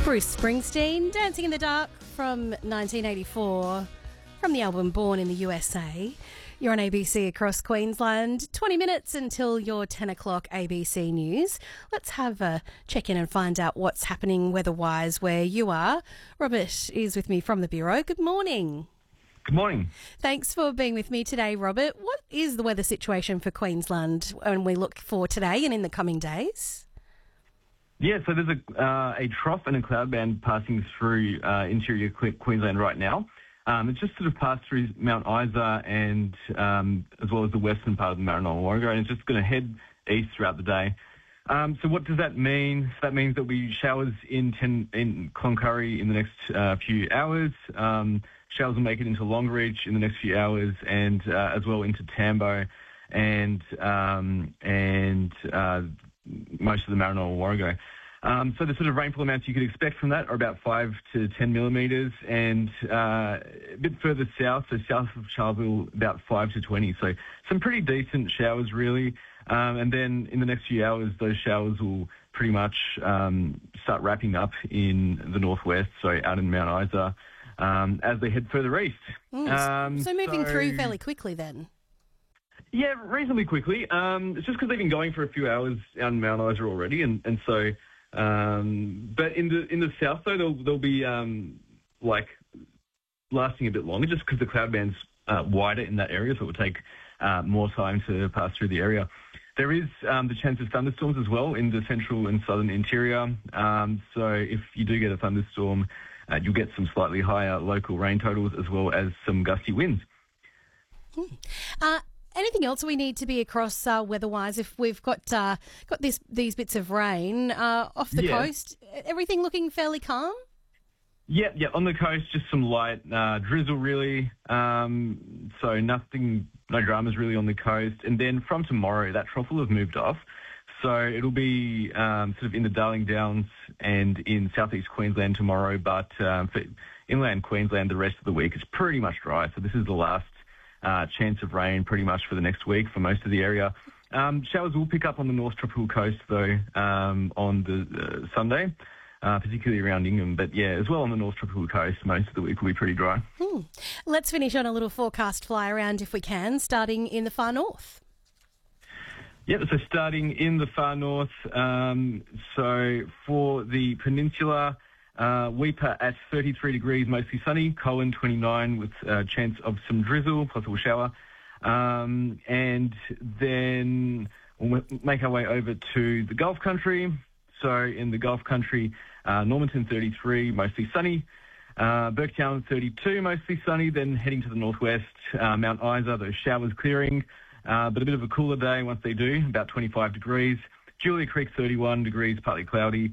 Bruce Springsteen, Dancing in the Dark from 1984, from the album Born in the USA. You're on ABC across Queensland. 20 minutes until your 10 o'clock ABC News. Let's have a check-in and find out what's happening weather-wise where you are. Robert is with me from the Bureau. Good morning. Good morning. Thanks for being with me today, Robert. What is the weather situation for Queensland when we look for today and in the coming days? Yeah, so there's a trough and a cloud band passing through interior Queensland right now. It's just sort of passed through Mount Isa and as well as the western part of the Maranoa Warrego, and it's just going to head east throughout the day. So what does that mean? That means there'll be showers in Cloncurry in the next few hours. Showers will make it into Longreach in the next few hours, and as well into Tambo and most of the Maranoa Warrego. So the sort of rainfall amounts you could expect from that are about 5 to 10 millimetres, and a bit further south, so south of Charleville, about 5 to 20. So some pretty decent showers, really. And then in the next few hours, those showers will pretty much start wrapping up in the northwest, so out in Mount Isa, as they head further east. So moving through fairly quickly then? Yeah, reasonably quickly. It's just because they've been going for a few hours out in Mount Isa already, and so. But in the south though, they'll be lasting a bit longer, just because the cloud band's wider in that area, so it will take more time to pass through the area. There is the chance of thunderstorms as well in the central and southern interior. So if you do get a thunderstorm, you'll get some slightly higher local rain totals as well as some gusty winds. Anything else we need to be across weather-wise if we've got these bits of rain off the coast? Everything looking fairly calm? Yeah. On the coast, just some light drizzle, really. So no dramas really on the coast. And then from tomorrow, that trough will have moved off. So it'll be sort of in the Darling Downs and in southeast Queensland tomorrow. But for inland Queensland, the rest of the week is pretty much dry. So this is the last chance of rain pretty much for the next week for most of the area. Showers will pick up on the North Tropical Coast, though, on the Sunday, particularly around Ingham. But, yeah, as well on the North Tropical Coast, most of the week will be pretty dry. Let's finish on a little forecast fly around if we can, starting in the far north. Yep, so starting in the far north, so for the peninsula, Weipa at 33 degrees, mostly sunny. Cowan 29 with a chance of some drizzle, possible shower. And then we'll make our way over to the Gulf Country. So in the Gulf Country, Normanton 33, mostly sunny. Burketown 32, mostly sunny. Then heading to the northwest, Mount Isa, those showers clearing. But a bit of a cooler day once they do, about 25 degrees. Julia Creek 31 degrees, partly cloudy.